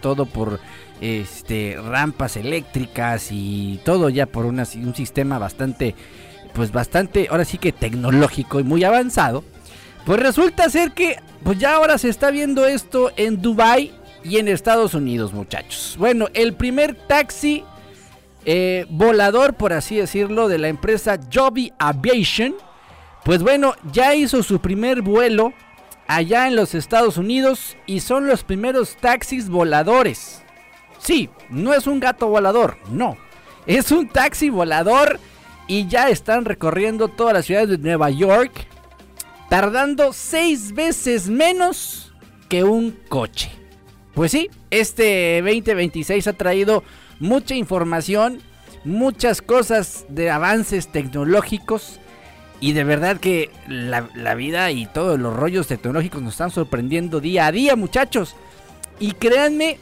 todo por rampas eléctricas y todo ya por un sistema bastante, ahora sí que tecnológico y muy avanzado. Pues resulta ser que pues ya ahora se está viendo esto en Dubái y en Estados Unidos, muchachos. Bueno, el primer taxi volador, por así decirlo, de la empresa Joby Aviation, pues bueno, ya hizo su primer vuelo allá en los Estados Unidos y son los primeros taxis voladores. Sí, no es un gato volador, no, es un taxi volador y ya están recorriendo toda la ciudad de Nueva York, tardando 6 veces menos que un coche. Pues sí, este 2026 ha traído mucha información, muchas cosas de avances tecnológicos y de verdad que la vida y todos los rollos tecnológicos nos están sorprendiendo día a día, muchachos. Y créanme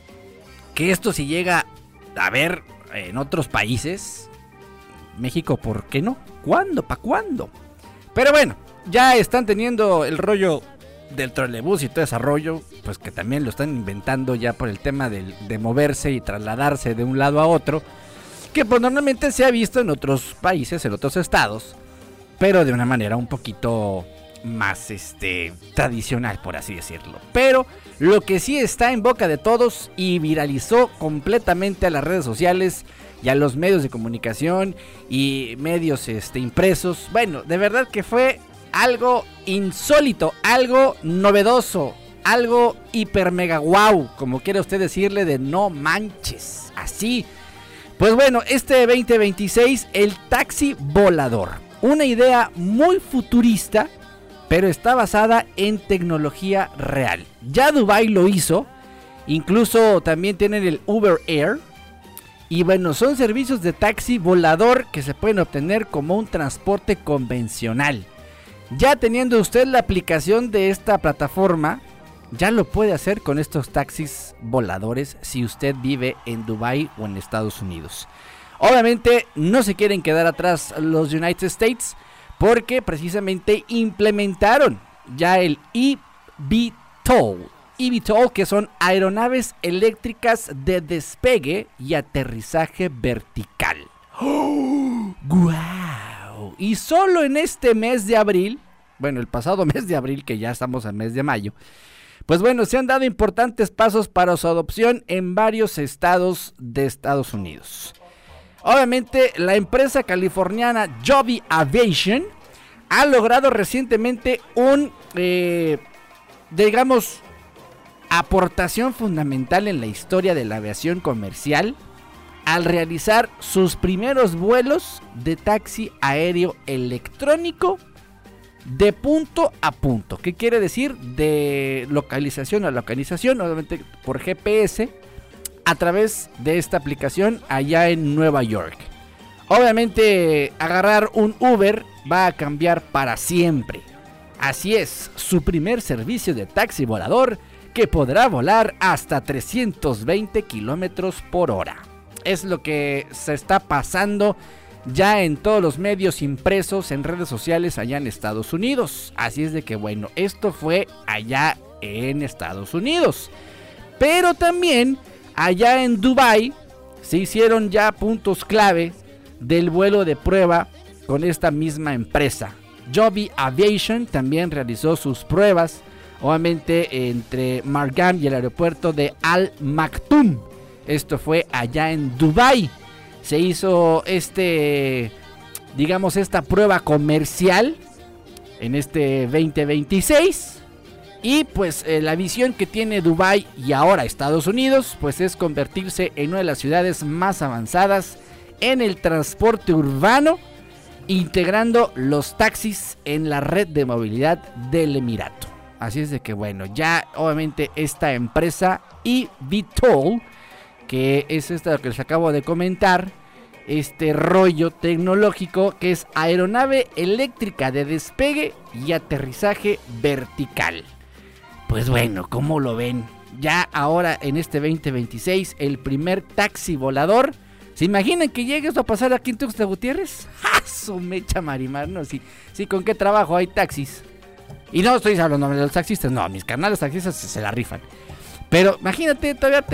que esto si llega a ver en otros países, México, ¿por qué no? ¿Cuándo? ¿Para cuándo? Pero bueno, ya están teniendo el rollo del trolebús y todo ese rollo, pues que también lo están inventando ya por el tema de moverse y trasladarse de un lado a otro, que pues normalmente se ha visto en otros países, en otros estados, pero de una manera un poquito más tradicional, por así decirlo. Pero lo que sí está en boca de todos y viralizó completamente a las redes sociales y a los medios de comunicación y medios impresos, bueno, de verdad que fue algo insólito, algo novedoso, algo hiper mega wow, como quiera usted decirle, de no manches, así. Pues bueno, este 2026, el taxi volador, una idea muy futurista, pero está basada en tecnología real. Ya Dubái lo hizo, incluso también tienen el Uber Air. Y bueno, son servicios de taxi volador que se pueden obtener como un transporte convencional. Ya teniendo usted la aplicación de esta plataforma, ya lo puede hacer con estos taxis voladores si usted vive en Dubái o en Estados Unidos. Obviamente no se quieren quedar atrás los United States, porque precisamente implementaron ya el eVTOL. eVTOL, que son aeronaves eléctricas de despegue y aterrizaje vertical. ¡Oh! ¡Guau! Y solo en este mes de abril, bueno, el pasado mes de abril, que ya estamos en mes de mayo, pues bueno, se han dado importantes pasos para su adopción en varios estados de Estados Unidos. Obviamente, la empresa californiana Joby Aviation ha logrado recientemente aportación fundamental en la historia de la aviación comercial al realizar sus primeros vuelos de taxi aéreo electrónico de punto a punto. ¿Qué quiere decir? De localización a localización, obviamente por GPS, a través de esta aplicación allá en Nueva York. Obviamente agarrar un Uber va a cambiar para siempre. Así es, su primer servicio de taxi volador que podrá volar hasta 320 kilómetros por hora. Es lo que se está pasando ya en todos los medios impresos, en redes sociales allá en Estados Unidos. Así es de que bueno, esto fue allá en Estados Unidos. Pero también allá en Dubái se hicieron ya puntos clave del vuelo de prueba con esta misma empresa. Joby Aviation también realizó sus pruebas, obviamente entre Margam y el aeropuerto de Al Maktoum. Esto fue allá en Dubái. Se hizo esta prueba comercial en este 2026. Y pues la visión que tiene Dubái y ahora Estados Unidos, pues es convertirse en una de las ciudades más avanzadas en el transporte urbano, integrando los taxis en la red de movilidad del Emirato. Así es de que bueno, ya obviamente esta empresa eVTOL, que es esta que les acabo de comentar, este rollo tecnológico que es aeronave eléctrica de despegue y aterrizaje vertical. Pues bueno, ¿cómo lo ven? Ya ahora en este 2026, el primer taxi volador. ¿Se imaginan que llegue esto a pasar aquí en Tuxtla Gutiérrez? ¡Ja! Su mecha marimar, ¿no? Sí, ¿con qué trabajo hay taxis? Y no estoy hablando de los taxistas, no, mis carnales taxistas se la rifan. Pero imagínate, todavía